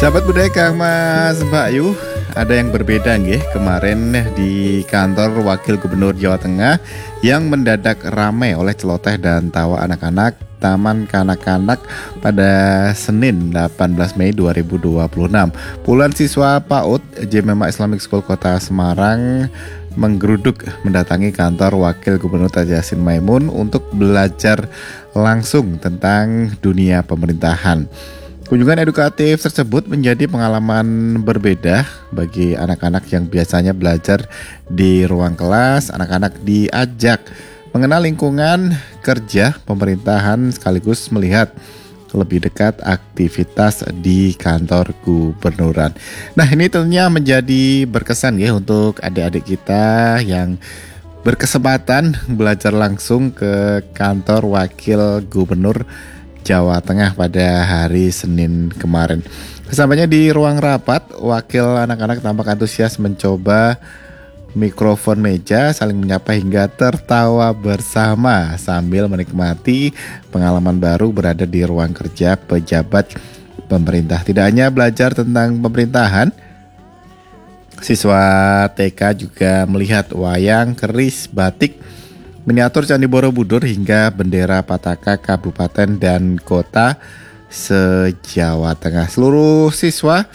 Sahabat budaya Kang Mas Mbak Yu, ada yang berbeda nggih kemarin di kantor Wakil Gubernur Jawa Tengah yang mendadak ramai oleh celoteh dan tawa anak-anak Taman Kanak-kanak pada Senin 18 Mei 2026. Puluhan siswa PAUD JMEMA Islamic School Kota Semarang menggeruduk mendatangi kantor Wakil Gubernur Taj Yassin Maimun untuk belajar langsung tentang dunia pemerintahan. Kunjungan edukatif tersebut menjadi pengalaman berbeda bagi anak-anak yang biasanya belajar di ruang kelas. Anak-anak diajak mengenal lingkungan kerja pemerintahan sekaligus melihat lebih dekat aktivitas di kantor gubernuran. Nah, ini tentunya menjadi berkesan ya untuk adik-adik kita yang berkesempatan belajar langsung ke kantor Wakil Gubernur Jawa Tengah pada hari Senin kemarin. Sesampainya di ruang rapat, wakil anak-anak tampak antusias mencoba mikrofon meja, saling menyapa hingga tertawa bersama sambil menikmati pengalaman baru berada di ruang kerja pejabat pemerintah. Tidak hanya belajar tentang pemerintahan, siswa TK juga melihat wayang, keris, batik, miniatur Candi Borobudur hingga bendera Pataka kabupaten dan kota se-Jawa Tengah. Seluruh siswa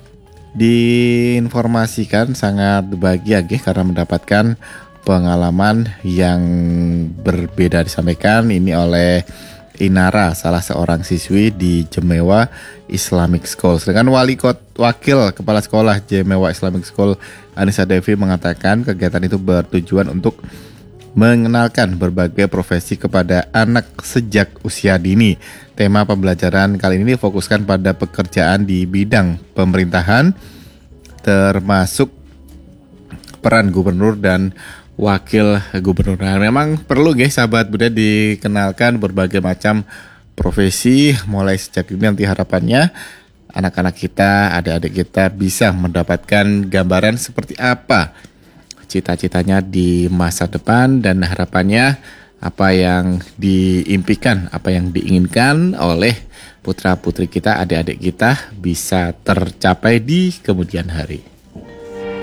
diinformasikan sangat bahagia karena mendapatkan pengalaman yang berbeda. Disampaikan ini oleh Inara, salah seorang siswi di Jemewa Islamic School. Sedangkan Wakil Kepala Sekolah Jemewa Islamic School Anissa Devi mengatakan kegiatan itu bertujuan untuk mengenalkan berbagai profesi kepada anak sejak usia dini. Tema pembelajaran kali ini difokuskan pada pekerjaan di bidang pemerintahan, termasuk peran gubernur dan wakil gubernur. Nah, memang perlu sahabat budaya dikenalkan berbagai macam profesi mulai sejak ini. Nanti harapannya anak-anak kita, adik-adik kita bisa mendapatkan gambaran seperti apa cita-citanya di masa depan dan harapannya apa yang diimpikan, apa yang diinginkan oleh putra-putri kita, adik-adik kita bisa tercapai di kemudian hari.